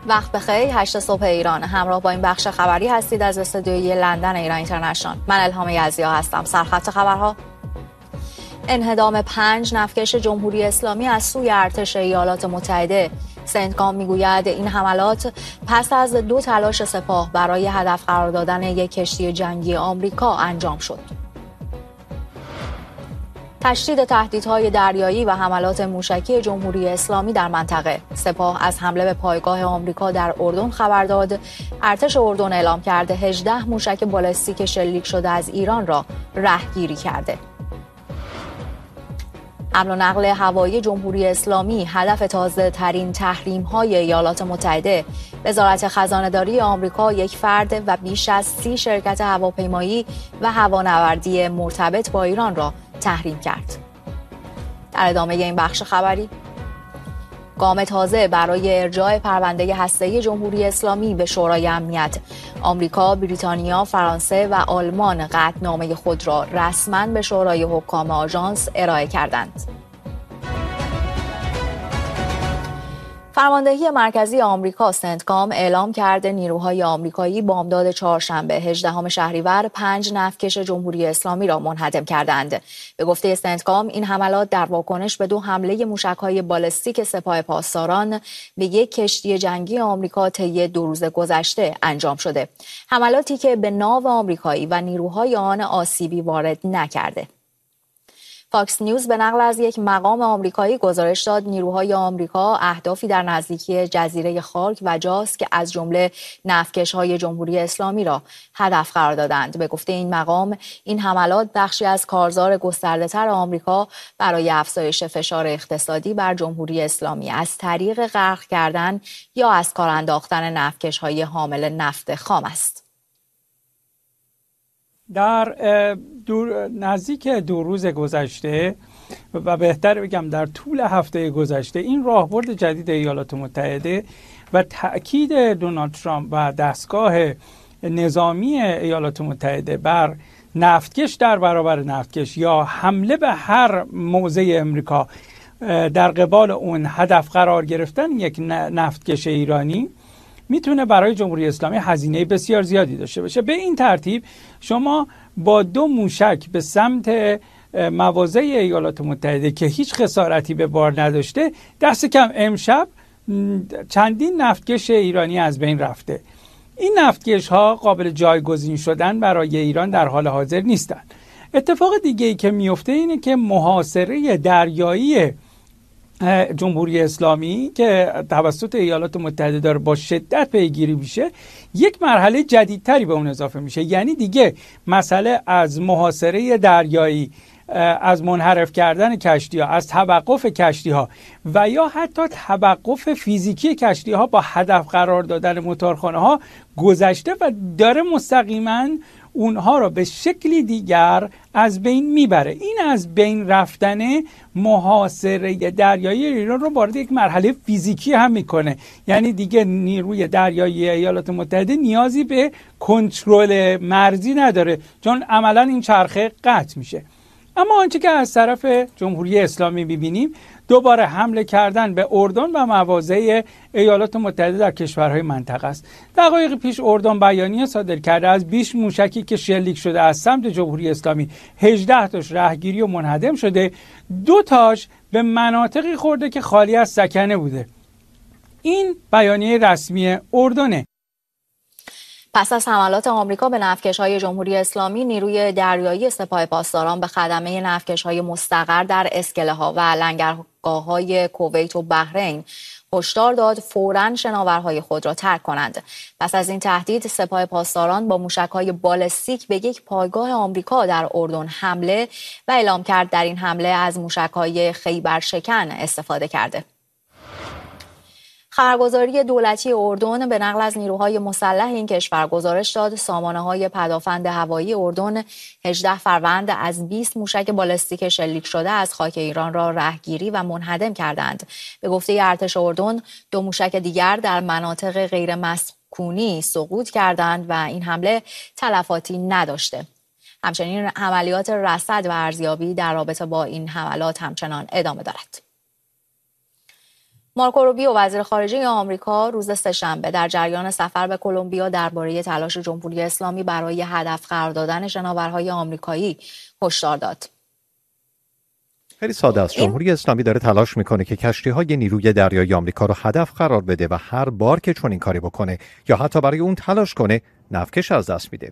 وقت بخیر. 8 صبح ایران. همراه با این بخش خبری هستید از استودیوی لندن ایران اینترنشنال. من الهام یزدیا هستم. سرخط خبرها: انهدام 5 نفتکش جمهوری اسلامی از سوی ارتش ایالات متحده. سنتکام میگوید این حملات پس از 2 تلاش سپاه برای هدف قرار دادن یک کشتی جنگی آمریکا انجام شد. تشدید تهدیدهای دریایی و حملات موشکی جمهوری اسلامی در منطقه. سپاه از حمله به پایگاه آمریکا در اردن خبر داد. ارتش اردن اعلام کرده 18 موشک بالستیک شلیک شده از ایران را رهگیری کرده. حمل و نقل هوایی جمهوری اسلامی هدف تازه ترین تحریم های ایالات متحده. وزارت خزانه‌داری آمریکا یک فرد و بیش از 30 شرکت هواپیمایی و هوانوردی مرتبط با ایران را تحریم کرد. در ادامه این بخش خبری: گام تازه برای ارجاع پرونده هسته‌ای جمهوری اسلامی به شورای امنیت. آمریکا، بریتانیا، فرانسه و آلمان قطعنامه خود را رسما به شورای حکام آژانس ارائه کردند. فرماندهی مرکزی آمریکا سنتکام اعلام کرده نیروهای آمریکایی بامداد چهارشنبه 18 شهریور 5 نفتکش جمهوری اسلامی را منهدم کردند. به گفته سنتکام این حملات در واکنش به 2 حمله موشک‌های بالستیک سپاه پاسداران به یک کشتی جنگی آمریکا طی 2 روز گذشته انجام شده. حملاتی که به ناو آمریکایی و نیروهای آن آسیبی وارد نکرده. فاکس نیوز به نقل از یک مقام آمریکایی گزارش داد نیروهای آمریکا اهدافی در نزدیکی جزیره خارک و جاس که از جمله نفتکش‌های جمهوری اسلامی را هدف قرار دادند. به گفته این مقام این حملات بخشی از کارزار گسترده‌تر آمریکا برای افزایش فشار اقتصادی بر جمهوری اسلامی از طریق غرق کردن یا از کار انداختن نفتکش‌های حامل نفت خام است. در نزدیک 2 روز گذشته و بهتر بگم در طول هفته گذشته این راهبرد جدید ایالات متحده و تأکید دونالد ترامپ و دستگاه نظامی ایالات متحده بر نفتکش در برابر نفتکش یا حمله به هر موضع امریکا در قبال اون هدف قرار گرفتن یک نفتکش ایرانی میتونه برای جمهوری اسلامی هزینه بسیار زیادی داشته باشه. به این ترتیب شما با 2 موشک به سمت مواضع ایالات متحده که هیچ خسارتی به بار نداشته، دست کم امشب چندین نفتکش ایرانی از بین رفته. این نفتکش ها قابل جایگزین شدن برای ایران در حال حاضر نیستند. اتفاق دیگه ای که میفته اینه که محاصره دریایی جمهوری اسلامی که توسط ایالات متحده داره با شدت پیگیری میشه، یک مرحله جدیدتری به اون اضافه میشه. یعنی دیگه مسئله از محاصره دریایی، از منحرف کردن کشتی ها، از توقف کشتی ها و یا حتی توقف فیزیکی کشتی ها با هدف قرار دادن موتورخانه ها گذشته و داره مستقیما اونها را به شکلی دیگر از بین میبره. این از بین رفتن محاصره دریایی ایران رو وارد یک مرحله فیزیکی هم میکنه. یعنی دیگه نیروی دریایی ایالات متحده نیازی به کنترل مرزی نداره، چون عملا این چرخه قطع میشه. اما آنچه که از طرف جمهوری اسلامی میبینیم دوباره حمله کردن به اردن و مواضع ایالات متحده در کشورهای منطقه است. دقایق پیش اردن بیانیه صادر کرده از 20 موشکی که شلیک شده از سمت جمهوری اسلامی 18 تاش رهگیری و منهدم شده، 2 تاش به مناطقی خورده که خالی از سکنه بوده. این بیانیه رسمی اردنه. پس از حملات آمریکا به نفتکش‌های جمهوری اسلامی، نیروی دریایی سپاه پاسداران به خدمه نفتکش‌های مستقر در اسکله‌ها و لنگرگاه‌های کویت و بحرین هشدار داد فوراً شناورهای خود را ترک کنند. پس از این تهدید، سپاه پاسداران با موشک‌های بالستیک به یک پایگاه آمریکا در اردن حمله و اعلام کرد در این حمله از موشک‌های خیبرشکن استفاده کرده. خبرگزاری دولتی اردن به نقل از نیروهای مسلح این کشور گزارش داد سامانه‌های پدافند هوایی اردن 18 فروند از 20 موشک بالستیک شلیک شده از خاک ایران را رهگیری و منهدم کردند. به گفته ارتش اردن 2 موشک دیگر در مناطق غیر مسکونی سقوط کردند و این حمله تلفاتی نداشته. همچنین عملیات رصد و ارزیابی در رابطه با این حملات همچنان ادامه دارد. مارکو روبیو وزیر خارجه آمریکا روز سه‌شنبه در جریان سفر به کلمبیا درباره تلاش جمهوری اسلامی برای هدف قرار دادن شناورهای آمریکایی هشدار داد. خیلی ساده است. جمهوری اسلامی داره تلاش میکنه که کشتی‌های نیروی دریایی آمریکا رو هدف قرار بده و هر بار که چنین کاری بکنه یا حتی برای اون تلاش کنه، نفکش از دست میده.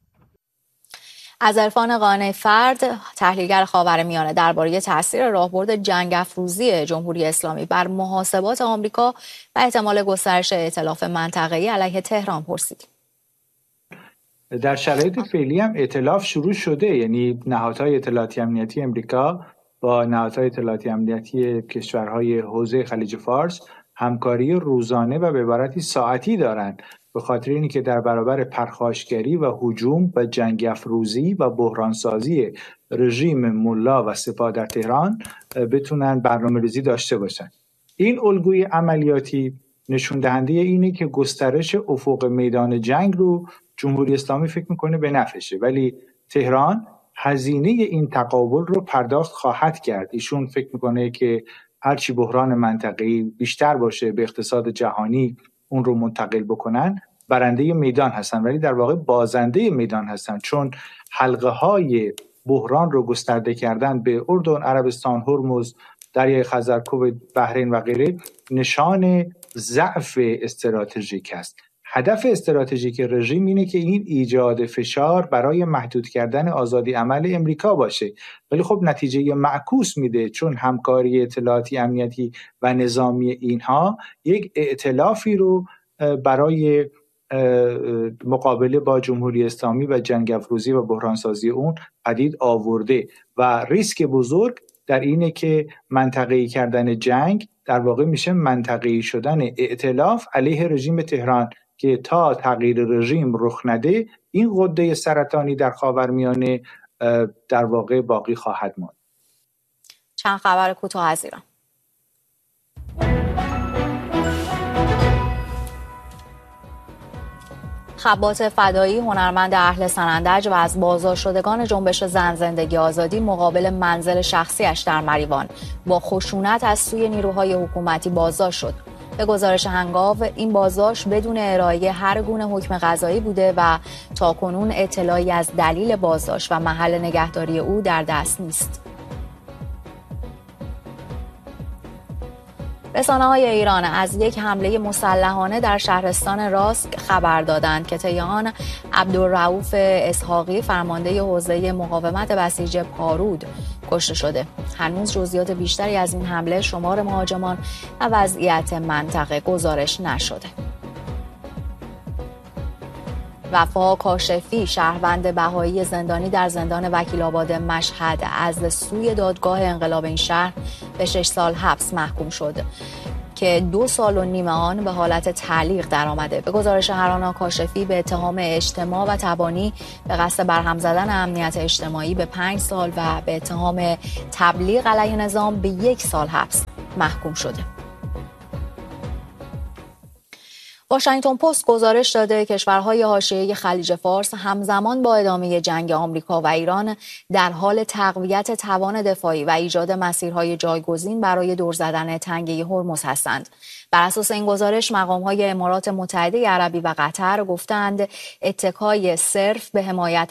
از عرفان قانع فرد، تحلیلگر خاورمیانه، درباره تاثیر راهبرد جنگ افروزی جمهوری اسلامی بر محاسبات آمریکا و احتمال گسترش ائتلاف منطقه‌ای علیه تهران پرسیدیم. در شرایط فعلی هم ائتلاف شروع شده، یعنی نهادهای اطلاعاتی امنیتی امریکا با نهادهای اطلاعاتی امنیتی کشورهای حوزه خلیج فارس همکاری روزانه و به عبارتی ساعتی دارند، به خاطر اینی که در برابر پرخاشگری و هجوم و جنگ افروزی و بحرانسازی رژیم ملا و سپاه در تهران بتونن برنامه‌ریزی داشته باشن. این الگوی عملیاتی نشون دهنده اینه که گسترش افق میدان جنگ رو جمهوری اسلامی فکر میکنه به نفعشه، ولی تهران هزینه این تقابل رو پرداخت خواهد کرد. ایشون فکر میکنه که هرچی بحران منطقه‌ای بیشتر باشه به اقتصاد جهانی اون رو منتقل بکنن، برنده میدان هستن، ولی در واقع بازنده میدان هستن، چون حلقه های بحران رو گسترده کردن به اردن، عربستان، هرمز، دریای خزر، کویت، بحرین و غیره نشان ضعف استراتژیک است. هدف استراتژیک رژیم اینه که این ایجاد فشار برای محدود کردن آزادی عمل امریکا باشه، ولی خب نتیجه معکوس میده، چون همکاری اطلاعاتی امنیتی و نظامی اینها یک ائتلافی رو برای مقابله با جمهوری اسلامی و جنگ افروزی و بحرانسازی اون پدید آورده و ریسک بزرگ در اینه که منطقه‌ای کردن جنگ در واقع میشه منطقه‌ای شدن ائتلاف علیه رژیم تهران که تا تغییر رژیم رخ نده این غده سرطانی در خاورمیانه در واقع باقی خواهد ماند. چند خبر کوتاه از ایران. خبات فدایی، هنرمند اهل سنندج و از بازداشت شدگان جنبش زن زندگی آزادی مقابل منزل شخصیش در مریوان با خشونت از سوی نیروهای حکومتی بازداشت شد. به گزارش هنگاو این بازداشت بدون ارائه هر گونه حکم قضایی بوده و تاکنون اطلاعی از دلیل بازداشت و محل نگهداری او در دست نیست. رسانه‌های ایران از یک حمله مسلحانه در شهرستان راسک خبر دادند که طی آن عبدالرؤوف اسحاقی فرمانده حوزه مقاومت بسیج پارود کشته شده. هنوز جزئیات بیشتری از این حمله، شمار مهاجمان و وضعیت منطقه گزارش نشده. وفا کاشفی، شهروند بهایی زندانی در زندان وکیل‌آباد مشهد، از سوی دادگاه انقلاب این شهر به 6 سال حبس محکوم شد که 2 سال و نیم آن به حالت تعلیق درآمده. به گزارش هرانا کاشفی به اتهام اجتماع و تبانی به قصد برهم زدن امنیت اجتماعی به 5 سال و به اتهام تبلیغ علیه نظام به 1 سال حبس محکوم شده. واشنگتن پست گزارش داده کشورهای حاشیه خلیج فارس همزمان با ادامه جنگ آمریکا و ایران در حال تقویت توان دفاعی و ایجاد مسیرهای جایگزین برای دور زدن تنگه هرمز هستند. بر اساس این گزارش مقام‌های امارات متحده عربی و قطر گفتند اتکای صرف به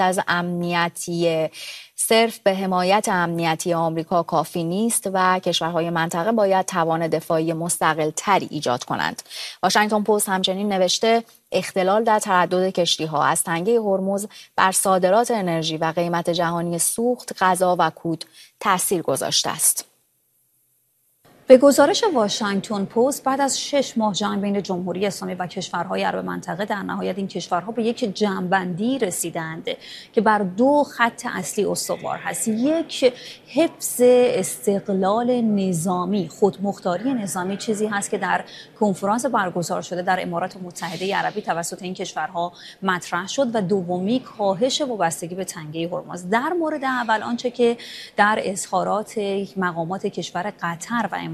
حمایت امنیتی آمریکا کافی نیست و کشورهای منطقه باید توان دفاعی مستقل تری ایجاد کنند. واشنگتن پست همچنین نوشته اختلال در تردد کشتی‌ها از تنگه هرمز بر صادرات انرژی و قیمت جهانی سوخت، غذا و کود تاثیر گذاشته است. به گزارش واشنگتن پست بعد از 6 ماه جنگ بین جمهوری اسلامی و کشورهای عرب منطقه در نهایت این کشورها به یک جمع‌بندی رسیدند که بر 2 خط اصلی استوار هست. یک، حفظ استقلال نظامی، خودمختاری نظامی، چیزی هست که در کنفرانس برگزار شده در امارات متحده عربی توسط این کشورها مطرح شد و دومی کاهش وابستگی به تنگه هرمز. در مورد اول آنچه که در اظهارات مقامات کشور قطر و امارات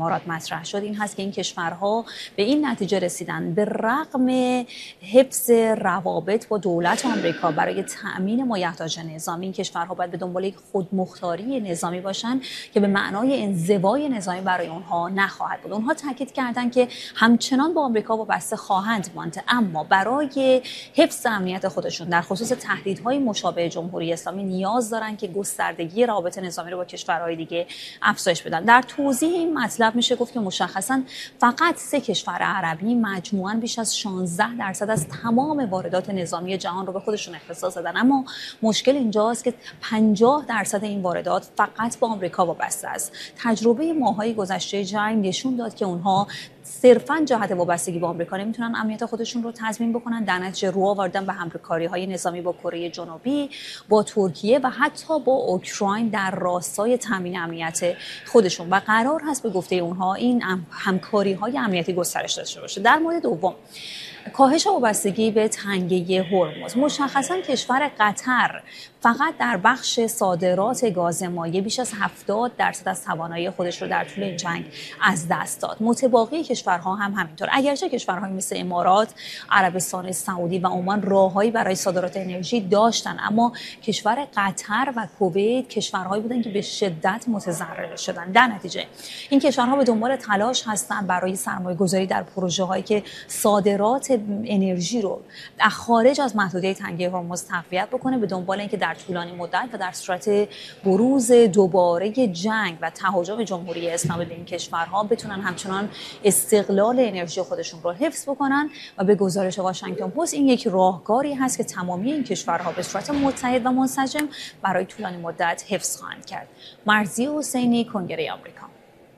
امارات مطرح شد این هست که این کشورها به این نتیجه رسیدن به رغم حفظ روابط با دولت آمریکا برای تأمین مایحتاج نظامی، این کشورها باید به دنبال یک خودمختاری نظامی باشن که به معنای انزوای نظامی برای اونها نخواهد بود. اونها تاکید کردند که همچنان با آمریکا وابسته خواهند ماند، اما برای حفظ امنیت خودشون در خصوص تهدیدهای مشابه جمهوری اسلامی نیاز دارن که گستردگی روابط نظامی رو با کشورهای دیگه افزایش بدن. در توضیح این مطلب میشه گفت که مشخصاً فقط 3 کشور عربی مجموعاً بیش از 16% از تمام واردات نظامی جهان رو به خودشون اختصاص دادن، اما مشکل اینجاست که 50% این واردات فقط با آمریکا وابسته است. تجربه ماهای گذشته جنگ نشون داد که اونها صرفاً جهت وابستگی به آمریکا نمیتونن امنیت خودشون رو تضمین بکنن، در نتیجه رو آوردن به همکاری‌های نظامی با کره جنوبی، با ترکیه و حتی با اوکراین در راستای تامین امنیت خودشون و قرار هست به گفته اونها این همکاری‌های امنیتی گسترش داشته باشه. در مورد دوم، کاهش وابستگی به تنگه هرمز، مشخصاً کشور قطر فقط در بخش صادرات گاز مایع بیش از 70% از توانایی خودش رو در طول این جنگ از دست داد. متباقی کشورها هم همینطور. اگرچه کشورهای مثل امارات، عربستان سعودی و عمان راههایی برای صادرات انرژی داشتن، اما کشور قطر و کویت کشورهایی بودن که به شدت متضرر شدن. در نتیجه این کشورها به دنبال تلاش هستن برای سرمایه‌گذاری در پروژه‌هایی که صادرات انرژی رو در خارج از محدوده تنگه هرمز تقویت بکنه، به دنبال اینکه در طولانی مدت و در صورت بروز دوباره جنگ و تهاجم جمهوری اسلامی به این کشورها بتونن همچنان استقلال انرژی خودشون رو حفظ بکنن و به گزارش واشنگتن پست این یک راهکاری هست که تمامی این کشورها به صورت متحد و منسجم برای طولانی مدت حفظ خواهند کرد. مرضیه حسینی، کنگره آمریکا.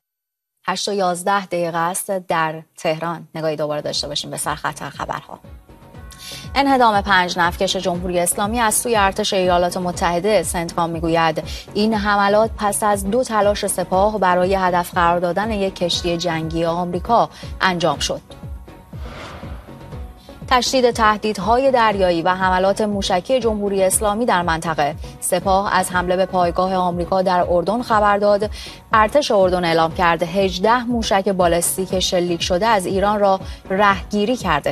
8:11 است در تهران. نگاهی دوباره داشته باشیم به سرخط خبرها. انهدام 5 نفتکش جمهوری اسلامی از سوی ارتش ایالات متحده. سنتکام میگوید این حملات پس از 2 تلاش سپاه برای هدف قرار دادن یک کشتی جنگی آمریکا انجام شد. تشدید تهدیدهای دریایی و حملات موشکی جمهوری اسلامی در منطقه. سپاه از حمله به پایگاه آمریکا در اردن خبر داد. ارتش اردن اعلام کرده 18 موشک بالستیک شلیک شده از ایران را رهگیری کرده.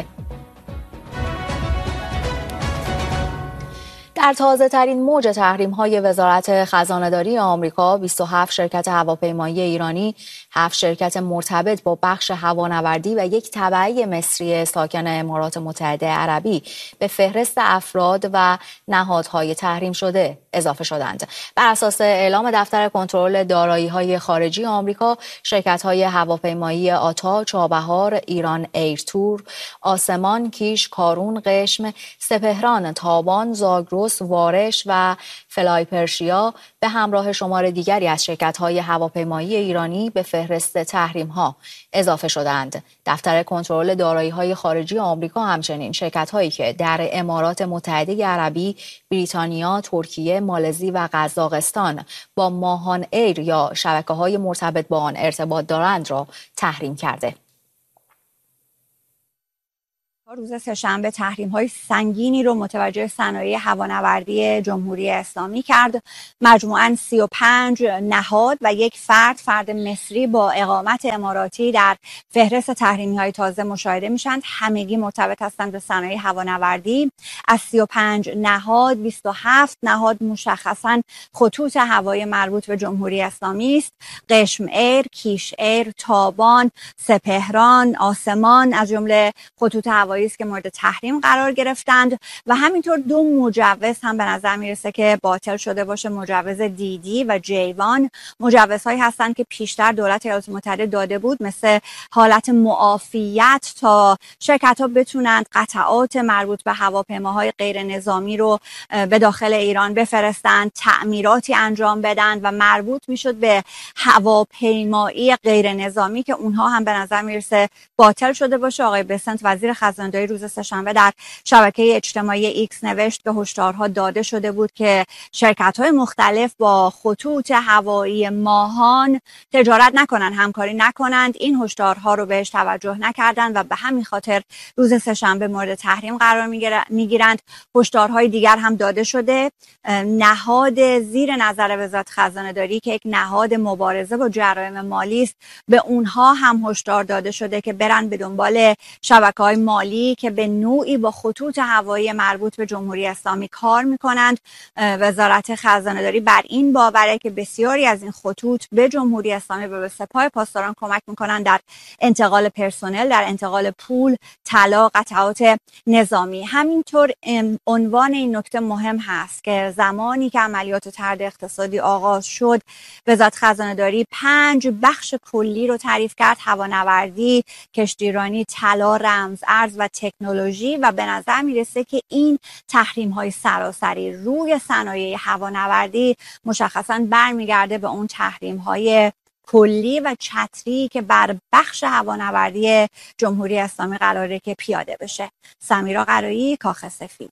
در تازه‌ترین موج تحریم‌های وزارت خزانه‌داری آمریکا، 27 شرکت هواپیمایی ایرانی، 7 شرکت مرتبط با بخش هوانوردی و یک تبعه مصری ساکن امارات متحده عربی به فهرست افراد و نهادهای تحریم شده اضافه شدند. بر اساس اعلام دفتر کنترل دارایی‌های خارجی آمریکا، شرکت‌های هواپیمایی آتا، چابهار، ایران ایرتور، آسمان، کیش، کارون، قشم، سپهران، تابان، زاگرس، وارش و فلای پرشیا به همراه شمار دیگری از شرکت‌های هواپیمایی ایرانی به فهرست تحریم‌ها اضافه شدند. دفتر کنترل دارایی‌های خارجی آمریکا همچنین شرکت‌هایی که در امارات متحده عربی، بریتانیا، ترکیه، مالزی و قزاقستان با ماهان ایر یا شبکه‌های مرتبط با آن ارتباط دارند را تحریم کرده. روز سه‌شنبه تحریم‌های سنگینی رو متوجه صنایع هوانوردی جمهوری اسلامی کرد. مجموعاً 35 نهاد و یک فرد مصری با اقامت اماراتی در فهرست تحریمی‌های تازه مشاهده میشن. همگی مرتبط هستند به صنایع هوانوردی. از 35 نهاد 27 نهاد مشخصاً خطوط هوایی مربوط به جمهوری اسلامی است. قشم ایر، کیش ایر، تابان، سپهران، آسمان از جمله خطوط هوایی است که مورد تحریم قرار گرفتند و همینطور 2 مجوز هم به نظر میرسه که باطل شده باشه. مجوز دیدی و جیوان مجوزهایی هستند که پیشتر دولت ایالات متحده داده بود، مثل حالت معافیت تا شرکت‌ها بتونند قطعات مربوط به هواپیماهای غیر نظامی رو به داخل ایران بفرستند، تعمیراتی انجام بدن و مربوط میشد به هواپیمایی غیر نظامی که اونها هم به نظر میرسه باطل شده باشه. آقای بسنت وزیر خزانه خزانه‌داری روز سه‌شنبه در شبکه اجتماعی ایکس نوشت که هشدارها داده شده بود که شرکت‌های مختلف با خطوط هوایی ماهان تجارت نکنند، همکاری نکنند. این هشدارها رو بهش توجه نکردند و به همین خاطر روز سه‌شنبه مورد تحریم قرار میگیرند. هشدارهای دیگر هم داده شده. نهاد زیر نظر وزارت خزانه‌داری که یک نهاد مبارزه با جرایم مالی است، به اونها هم هشدار داده شده که برن به دنبال شبکه‌های مالی که به نوعی با خطوط هوایی مربوط به جمهوری اسلامی کار میکنند. وزارت خزانه‌داری بر این باوره که بسیاری از این خطوط به جمهوری اسلامی و به سپاه پاسداران کمک میکنند در انتقال پرسنل، در انتقال پول، طلا، قطعات نظامی. همینطور عنوان این نکته مهم هست که زمانی که عملیات طرد اقتصادی آغاز شد، وزارت خزانه‌داری 5 بخش کلی رو تعریف کرد: هوانوردی، کشتیرانی، طلا، رمز ارز و تکنولوژی. و به نظر میرسه که این تحریم‌های سراسری روی صنایع هوانوردی مشخصاً برمیگرده به اون تحریم‌های کلی و چتری که بر بخش هوانوردی جمهوری اسلامی قراره که پیاده بشه. سمیرا قرایی، کاخ سفید.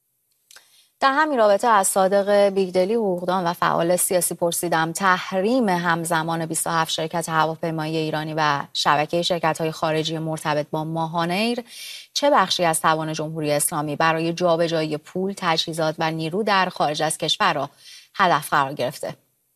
در همین رابطه از صادق بیگدلی، حقوقدان و فعال سیاسی پرسیدم تحریم همزمان 27 شرکت هواپیمایی ایرانی و شبکه شرکت‌های خارجی مرتبط با ماهانیر چه بخشی از توان جمهوری اسلامی برای جابجایی پول، تجهیزات و نیرو در خارج از کشور را هدف قرار گرفته؟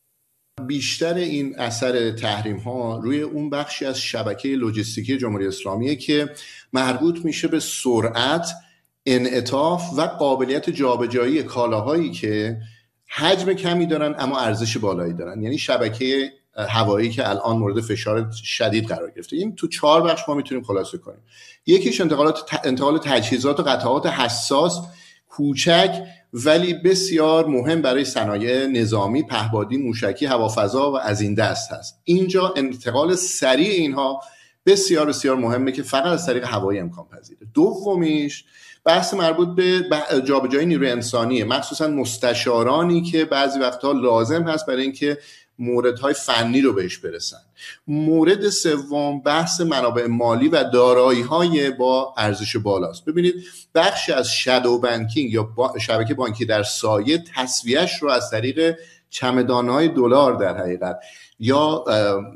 بیشتر این اثر تحریم ها روی اون بخشی از شبکه لوجستیکی جمهوری اسلامی که مربوط میشه به سرعت، انعطاف و قابلیت جابجایی کالاهایی که حجم کمی دارن اما ارزش بالایی دارن. یعنی شبکه هوایی که الان مورد فشار شدید قرار گرفته. این تو 4 بخش ما میتونیم خلاصه کنیم. یکیش انتقال تجهیزات و قطعات حساس، کوچک ولی بسیار مهم برای صنایع نظامی، پهپادی، موشکی، هوافضا و از این دست هست. اینجا انتقال سریع اینها بسیار بسیار مهمه که فقط از طریق هوایی امکان پذیره. دومیش بحث مربوط به جابجایی نیروی انسانیه، مخصوصا مستشارانی که بعضی وقتها لازم هست برای اینکه موردهای فنی رو بهش برسن. مورد سوم بحث منابع مالی و دارایی‌های با ارزش بالاست. ببینید بخشی از شادو بانکینگ یا شبکه بانکی در سایه تسویه‌اش رو از طریق چمدان‌های دلار در حقیقت یا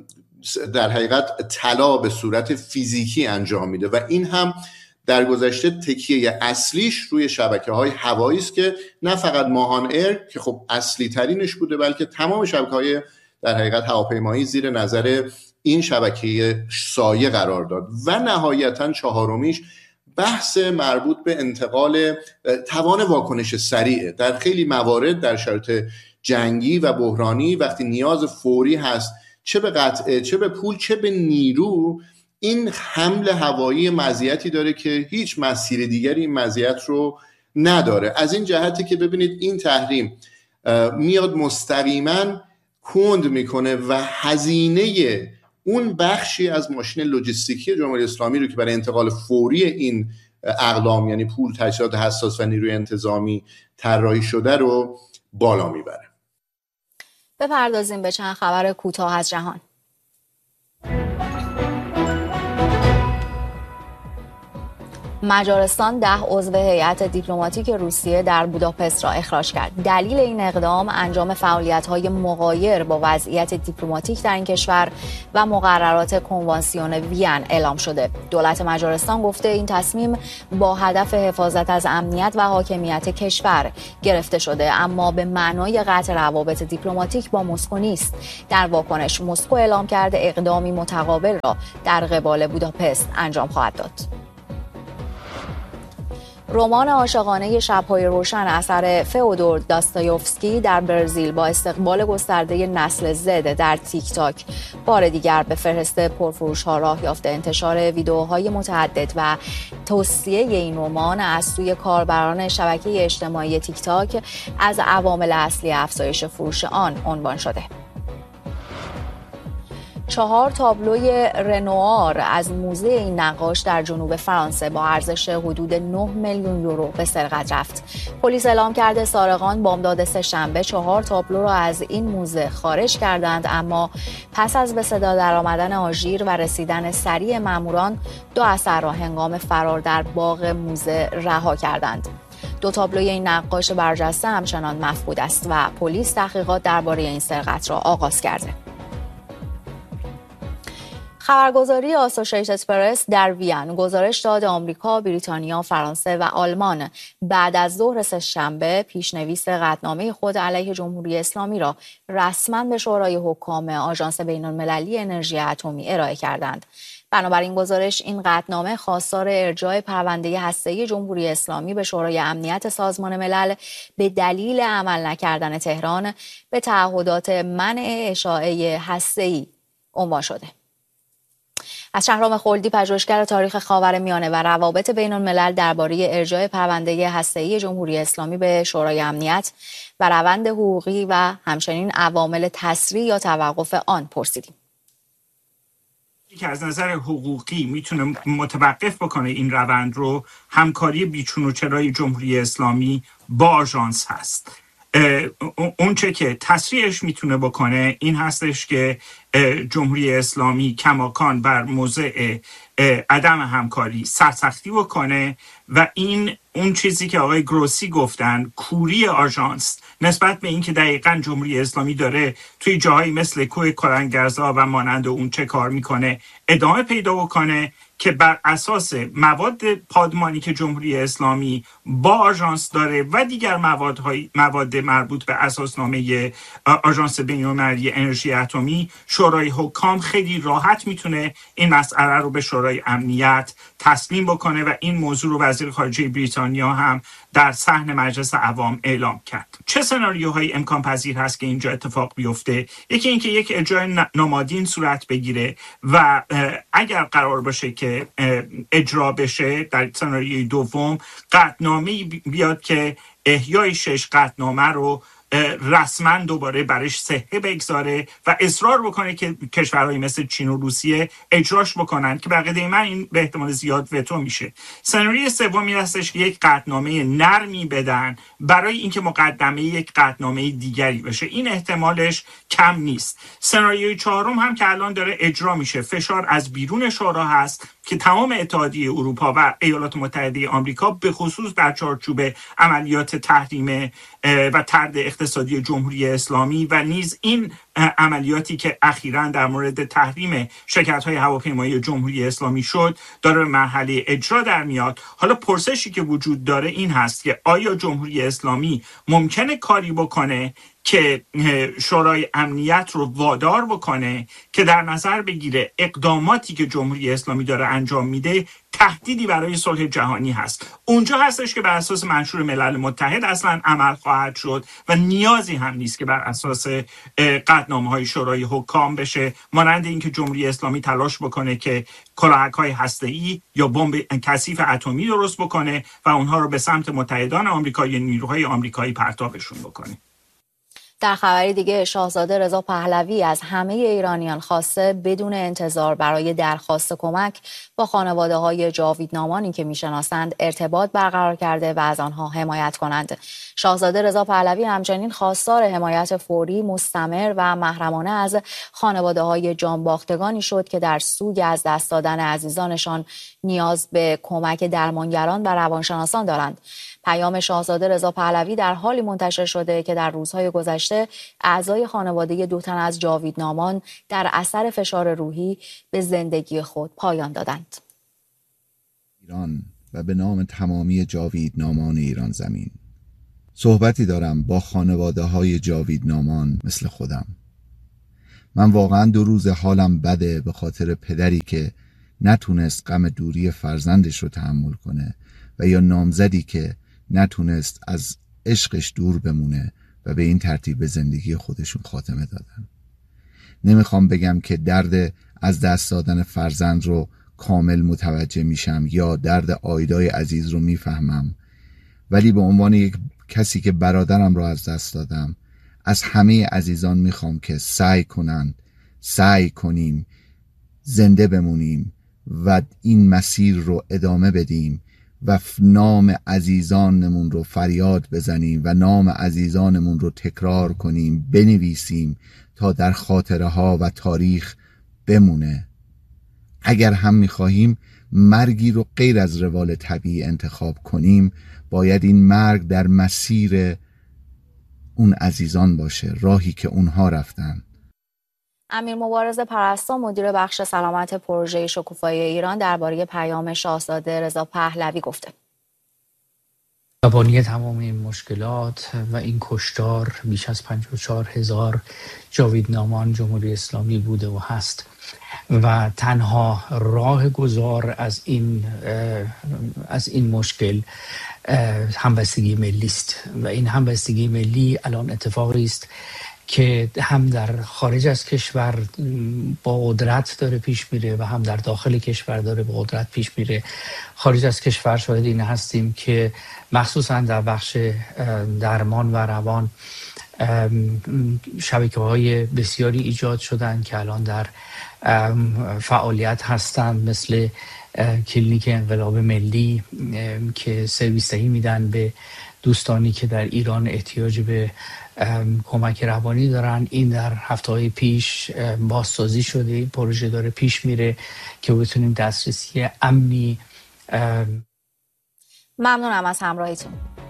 در حقیقت طلا به صورت فیزیکی انجام میده و این هم در گذشته تکیه اصلیش روی شبکه‌های هوایی است که نه فقط ماهان ایر که خب اصلی ترینش بوده بلکه تمام شبکه‌های در حقیقت هواپیمایی زیر نظر این شبکه سایه قرار داد. و نهایتاً 4میش بحث مربوط به انتقال توان واکنش سریع. در خیلی موارد در شرایط جنگی و بحرانی وقتی نیاز فوری هست، چه به قطعه، چه به پول، چه به نیرو، این حمل هوایی مزیتی داره که هیچ مسیر دیگری این مزیت رو نداره. از این جهتی که ببینید این تحریم میاد مستقیما کند میکنه و هزینه اون بخشی از ماشین لوجستیکی جمهوری اسلامی رو که برای انتقال فوری این اقلام یعنی پول، تجهیزات حساس و نیروی انتظامی طراحی شده رو بالا میبره. بپردازیم به چند خبر کوتاه از جهان. مجارستان 10 عضو هیئت دیپلماتیک روسیه در بوداپست را اخراج کرد. دلیل این اقدام انجام فعالیت‌های مغایر با وضعیت دیپلماتیک در این کشور و مقررات کنوانسیون وین اعلام شده. دولت مجارستان گفته این تصمیم با هدف حفاظت از امنیت و حاکمیت کشور گرفته شده، اما به معنای قطع روابط دیپلماتیک با مسکو نیست. در واکنش مسکو اعلام کرده اقدامی متقابل را در قبال بوداپست انجام خواهد داد. رمان عاشقانه شب‌های روشن اثر فئودور داستایوفسکی در برزیل با استقبال گسترده نسل زد در تیک تاک بار دیگر به فهرست پرفروش‌ها راه یافته. انتشار ویدئوهای متعدد و توصیه این رمان از سوی کاربران شبکه اجتماعی تیک تاک از عوامل اصلی افزایش فروش آن عنوان شده. 4 تابلوی رنوار از موزه این نقاش در جنوب فرانسه با ارزش حدود 9 میلیون یورو به سرقت رفت. پلیس اعلام کرده سارقان بامداد سه‌شنبه 4 تابلو را از این موزه خارج کردند، اما پس از به صدا درآمدن آژیر و رسیدن سریع ماموران 2 اثر را هنگام فرار در باغ موزه رها کردند. 2 تابلوی این نقاش برجسته همچنان مفقود است و پلیس تحقیقات درباره این سرقت را آغاز کرده. خبرگزاری آسوشیتد پرس در وین گزارش داد آمریکا، بریتانیا، فرانسه و آلمان بعد از ظهر سه‌شنبه پیشنویس قطعنامه خود علیه جمهوری اسلامی را رسما به شورای حکام آژانس بین‌المللی انرژی اتمی ارائه کردند. بنابراین گزارش این قطعنامه خواستار ارجاع پرونده هسته‌ای جمهوری اسلامی به شورای امنیت سازمان ملل به دلیل عمل نکردن تهران به تعهدات منع اشاعه هسته‌ای عنوان شده. از شهرام خلدی، پژوهشگر تاریخ خاورمیانه و روابط بین الملل درباره ارجاع پرونده هسته‌ای جمهوری اسلامی به شورای امنیت و روند حقوقی و همچنین عوامل تسریع یا توقف آن پرسیدیم. که از نظر حقوقی میتونه متوقف بکنه این روند رو همکاری بیچون و چرای جمهوری اسلامی با آژانس هست. اون چه که تسریعش میتونه بکنه این هستش که جمهوری اسلامی کماکان بر موضع عدم همکاری سرسختی بکنه و این اون چیزی که آقای گروسی گفتن کوری آژانس نسبت به اینکه دقیقاً جمهوری اسلامی داره توی جاهایی مثل کوه کلنگرزا و مانند اون چه کار میکنه ادامه پیدا بکنه که بر اساس مواد پادمانی که جمهوری اسلامی با آژانس داره و دیگر مواد مربوط به اساسنامه آژانس بین‌المللی انرژی اتمی، شورای حکام خیلی راحت میتونه این مسئله رو به شورای امنیت تسلیم بکنه و این موضوع رو وزیر خارجه بریتانیا هم در صحن مجلس عوام اعلام کرد. چه سناریوهایی امکان پذیر هست که اینجا اتفاق بیفته؟ یکی اینکه یک اجرای نامادین صورت بگیره و اگر قرار باشه که اجرا بشه در سناریوی دوم قطعنامه‌ای بیاد که احیای 6 قطعنامه رو رسما دوباره برش صحه بگذاره و اصرار بکنه که کشورهای مثل چین و روسیه اجراش بکنن که بقیده من این به احتمال زیاد وتو میشه. سناریوی سومی هستش که یک قطعنامه نرمی بدن برای اینکه مقدمه یک قطعنامه دیگری بشه. این احتمالش کم نیست. سناریوی چهارم هم که الان داره اجرا میشه، فشار از بیرون شورا هست که تمام اتحادیه اروپا و ایالات متحده آمریکا به خصوص در چارچوب عملیات تحریم و طرد اقتصادی جمهوری اسلامی و نیز این عملیاتی که اخیراً در مورد تحریم شرکت‌های هواپیمایی جمهوری اسلامی شد داره به مرحله اجرا در میاد. حالا پرسشی که وجود داره این هست که آیا جمهوری اسلامی ممکنه کاری بکنه که شورای امنیت رو وادار بکنه که در نظر بگیره اقداماتی که جمهوری اسلامی داره انجام میده تهدیدی برای صلح جهانی هست. اونجا هستش که بر اساس منشور ملل متحد اصلا عمل خواهد شد و نیازی هم نیست که بر اساس قطعنامه‌های شورای حکام بشه، مانند اینکه جمهوری اسلامی تلاش بکنه که کلاهک‌های هسته‌ای یا بمب کثیف اتمی درست بکنه و اونها رو به سمت متحدان آمریکا یا نیروهای آمریکایی پرتابشون بکنه. در خبری دیگه، شاهزاده رضا پهلوی از همه ایرانیان خواسته بدون انتظار برای درخواست کمک با خانواده‌های جاویدنامانی که میشناسند ارتباط برقرار کرده و از آنها حمایت کنند. شاهزاده رضا پهلوی همچنین خواستار حمایت فوری، مستمر و محرمانه از خانواده‌های جانباختگانی شد که در سوگ از دست دادن عزیزانشان نیاز به کمک درمانگران و روانشناسان دارند. پیام شاهزاده رضا پهلوی در حالی منتشر شده که در روزهای گذشته اعضای خانواده 2 تن از جاویدنامان در اثر فشار روحی به زندگی خود پایان دادند. ایران و به نام تمامی جاویدنامان ایران زمین صحبتی دارم با خانواده‌های جاویدنامان مثل خودم. من واقعا 2 روز حالم بده به خاطر پدری که نتونست غم دوری فرزندش رو تحمل کنه و یا نامزدی که نتونست از عشقش دور بمونه و به این ترتیب به زندگی خودشون خاتمه دادن. نمیخوام بگم که درد از دست دادن فرزند رو کامل متوجه میشم یا درد آیدای عزیز رو میفهمم، ولی به عنوان یک کسی که برادرم رو از دست دادم از همه عزیزان میخوام که سعی کنیم زنده بمونیم و این مسیر رو ادامه بدیم و نام عزیزانمون رو فریاد بزنیم و نام عزیزانمون رو تکرار کنیم، بنویسیم تا در خاطره ها و تاریخ بمونه. اگر هم میخواهیم مرگی رو غیر از روال طبیعی انتخاب کنیم، باید این مرگ در مسیر اون عزیزان باشه، راهی که اونها رفتن. امیر مبارز پرستو مدیر بخش سلامت پروژه شکوفایی ایران درباره پیام شاهزاده رضا پهلوی گفته: زبانی تمام این مشکلات و این کشتار بیش از 54,000 جاویدنامان جمهوری اسلامی بوده و هست و تنها راه گذار از این مشکل همبستگی ملی است و این همبستگی ملی الان اتفاقی است که هم در خارج از کشور با قدرت داره پیش میره و هم در داخل کشور داره با قدرت پیش میره. خارج از کشور شاهد این هستیم که مخصوصا در بخش درمان و روان شبکه‌های بسیاری ایجاد شدن که الان در فعالیت هستند، مثل کلینیک انقلاب ملی که سرویس دهی میدن به دوستانی که در ایران احتیاج به کمک روانی دارن. این در هفته‌های پیش بازسازی شده، این پروژه داره پیش میره که بتونیم دسترسی امنی. ممنونم از همراهیتون.